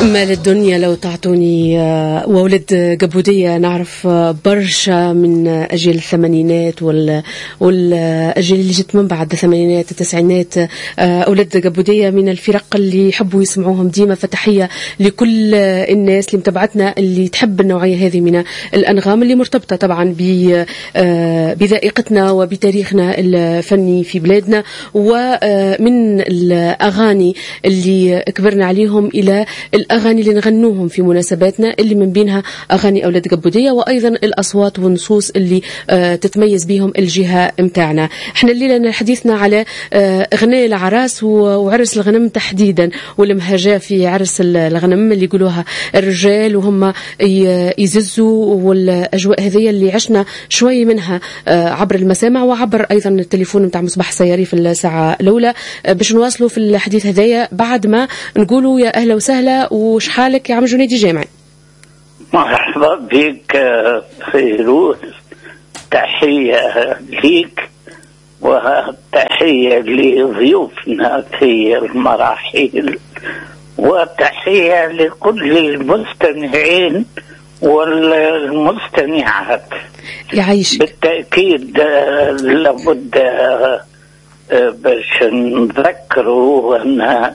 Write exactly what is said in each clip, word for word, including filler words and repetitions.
ما للدنيا لو تعطوني وولد قبودية. نعرف برشا من أجيال الثمانينات والأجيال اللي جت من بعد الثمانينات التسعينات أولاد قبودية من الفرق اللي يحبوا يسمعوهم ديما. فتحية لكل الناس اللي متابعتنا اللي تحب النوعية هذه من الأنغام اللي مرتبطة طبعا بذائقتنا وبتاريخنا الفني في بلادنا، ومن الأغاني اللي كبرنا عليهم إلى الأغاني اللي نغنوهم في مناسباتنا اللي من بينها أغاني أولاد قبودية، وأيضا الأصوات والنصوص اللي آه تتميز بهم الجهة متاعنا. احنا الليلة حديثنا على آه أغنية العراس وعرس الغنم تحديدا، والمهجة في عرس الغنم اللي يقولوها الرجال وهم يززوا، والأجواء هذه اللي عشنا شوي منها آه عبر المسامع وعبر أيضا التليفون متاع مصباح السياري في الساعة الأولى، آه باش نواصلوا في الحديث هذايا بعد ما نقولوا يا أهلا وسهلا وش حالك يا عم جنيدي جامعي. مرحبا بك فيروز، تحية ليك وتحية لضيوفنا في المراحل، وتحية لكل المستمعين والمستمعات. يعيشك. بالتأكيد لابد باش نذكروا أن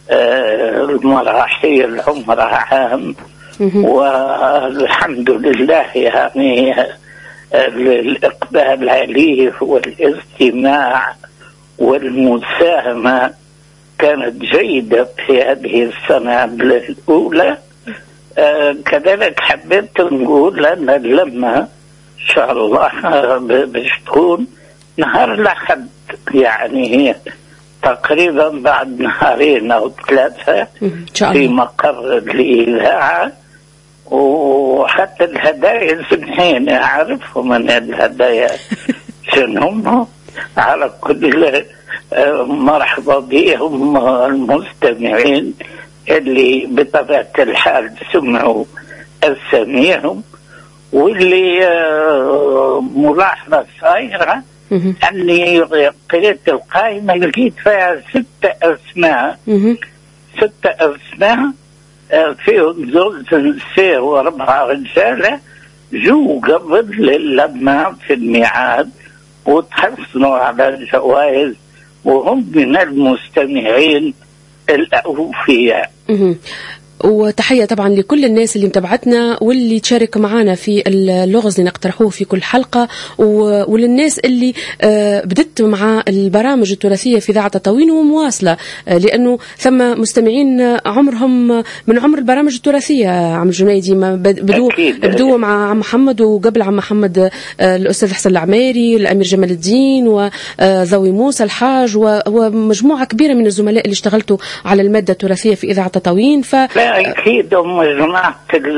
المراحل عمرها عام، والحمد لله يعني الإقبال عليه والاستماع والمساهمة كانت جيدة في هذه السنة الأولى. كذلك حبيت نقول أن لما إن شاء الله باش تكون نهار الأحد، يعني تقريبا بعد نهارين أو ثلاثة في مقر الإذاعة، وحتى الهدايا سمحين أعرفهم من الهدايا شنهم. على كل مرحبا بهم المستمعين اللي بطبيعة الحال سمعوا أساميهم، واللي ملاحظة صغيرة أني قريت القائمة لقيت فيها ستة أسماء ستة أسماء فيهم زوج نساء وأربعة رجالة جو قبل لما في الميعاد وتحصلوا على الجوائز، وهم من المستمعين الأوفياء. وتحية طبعا لكل الناس اللي متابعتنا واللي تشارك معنا في اللغز اللي نقترحوه في كل حلقة، وللناس اللي بدت مع البرامج التراثية في إذاعة تطاوين ومواصلة، لأنه ثم مستمعين عمرهم من عمر البرامج التراثية. عم الجنيدي ما بدو بدو مع عم محمد، وقبل عم محمد الأستاذ حسن العماري، الأمير جمال الدين، وذوي موسى الحاج، ومجموعة كبيرة من الزملاء اللي اشتغلتوا على المادة التراثية في إذاعة تطاوين. ف أكيد هم جماعة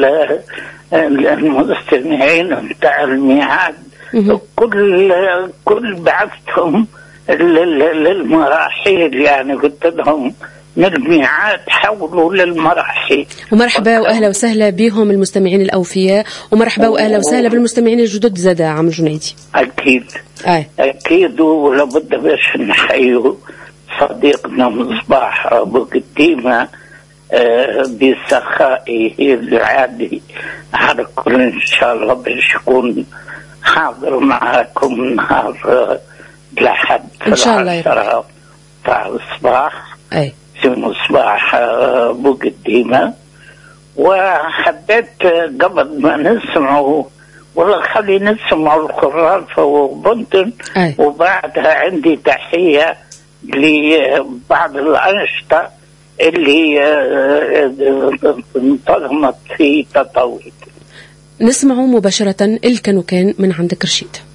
المستمعين بتاع الميعاد كل كل بعثتهم للمراحل، يعني قلت لهم من الميعاد حولوا للمراحل. ومرحبا وأهلا وسهلا بهم المستمعين الأوفياء، ومرحبا وأهلا وسهلا بالمستمعين الجدد زادا عم جنيدي. أكيد أي. أكيد، ولابد باش نحيوا صديقنا مصباح أبو قديمة بسخائه العادي على كل. إن شاء الله باش يكون حاضر معكم نهار الأحد إن شاء الله تاع الصباح. أي في مصباح أبو قديمة. وحبيت قبل ما نسمعه والله خلي نسمعوا الخرافة وبنتن، وبعدها عندي تحية لبعض الأنشطة اللي انتظمت في تطاوين. نسمعه مباشرة الكنوكان من عندك رشيد.